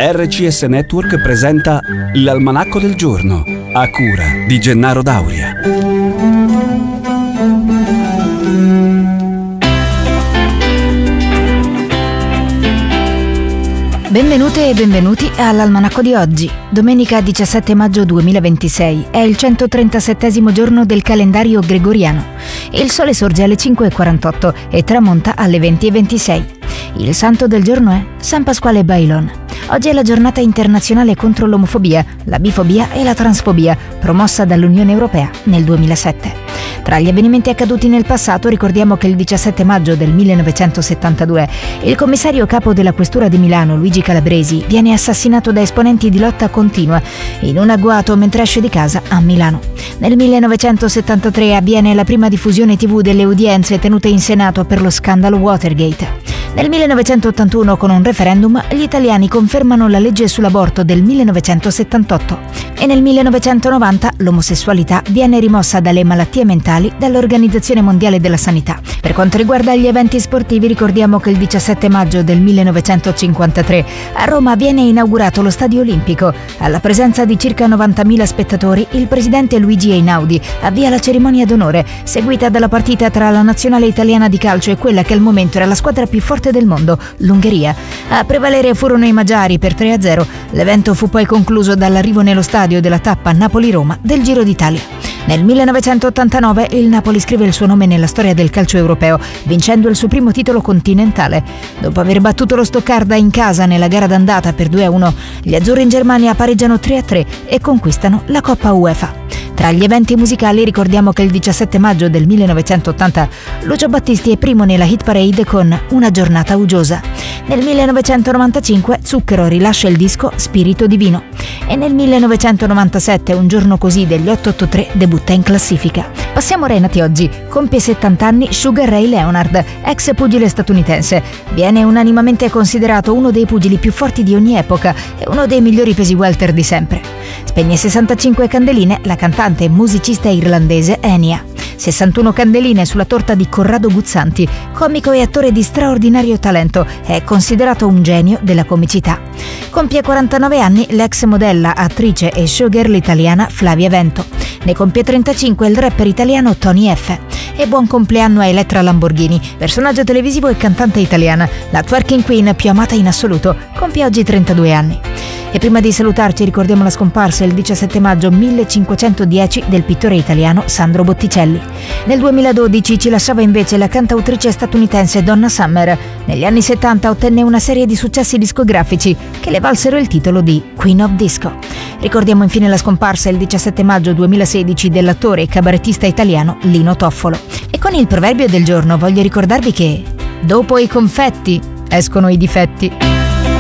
RCS Network presenta l'Almanacco del Giorno, a cura di Gennaro Dauria. Benvenute e benvenuti all'Almanacco di oggi. Domenica 17 maggio 2026 è il 137° giorno del calendario gregoriano. Il sole sorge alle 5:48 e tramonta alle 20:26. Il santo del giorno è San Pasquale Bailon. Oggi è la giornata internazionale contro l'omofobia, la bifobia e la transfobia, promossa dall'Unione Europea nel 2007. Tra gli avvenimenti accaduti nel passato ricordiamo che il 17 maggio del 1972 il commissario capo della questura di Milano, Luigi Calabresi, viene assassinato da esponenti di Lotta Continua in un agguato mentre esce di casa a Milano. Nel 1973 avviene la prima diffusione TV delle udienze tenute in Senato per lo scandalo Watergate. Nel 1981, con un referendum, gli italiani confermano la legge sull'aborto del 1978 e nel 1990 l'omosessualità viene rimossa dalle malattie mentali dall'Organizzazione Mondiale della Sanità. Per quanto riguarda gli eventi sportivi, ricordiamo che il 17 maggio del 1953 a Roma viene inaugurato lo Stadio Olimpico. Alla presenza di circa 90.000 spettatori, il presidente Luigi Einaudi avvia la cerimonia d'onore, seguita dalla partita tra la nazionale italiana di calcio e quella che al momento era la squadra più forte del mondo, l'Ungheria. A prevalere furono i magiari per 3-0. L'evento fu poi concluso dall'arrivo nello stadio della tappa Napoli-Roma del Giro d'Italia. Nel 1989 il Napoli scrive il suo nome nella storia del calcio europeo, vincendo il suo primo titolo continentale. Dopo aver battuto lo Stoccarda in casa nella gara d'andata per 2-1, gli azzurri in Germania pareggiano 3-3 e conquistano la Coppa UEFA. Tra gli eventi musicali ricordiamo che il 17 maggio del 1980 Lucio Battisti è primo nella hit parade con Una giornata uggiosa. Nel 1995 Zucchero rilascia il disco Spirito Divino e nel 1997 Un giorno così degli 883 debutta in classifica. Passiamo ai nati oggi. Compie 70 anni Sugar Ray Leonard, ex pugile statunitense. Viene unanimamente considerato uno dei pugili più forti di ogni epoca e uno dei migliori pesi welter di sempre. Spegne 65 candeline la cantante e musicista irlandese Enya. 61 candeline sulla torta di Corrado Guzzanti, comico e attore di straordinario talento, è considerato un genio della comicità. Compie 49 anni l'ex modella, attrice e showgirl italiana Flavia Vento. Ne compie 35 il rapper italiano Tony F. E buon compleanno a Elettra Lamborghini, personaggio televisivo e cantante italiana, la twerking queen più amata in assoluto, compie oggi 32 anni. E prima di salutarci ricordiamo la scomparsa il 17 maggio 1510 del pittore italiano Sandro Botticelli. Nel 2012 ci lasciava invece la cantautrice statunitense Donna Summer. Negli anni 70 ottenne una serie di successi discografici che le valsero il titolo di Queen of Disco. Ricordiamo infine la scomparsa il 17 maggio 2016 dell'attore e cabarettista italiano Lino Toffolo. E con il proverbio del giorno voglio ricordarvi che dopo i confetti escono i difetti.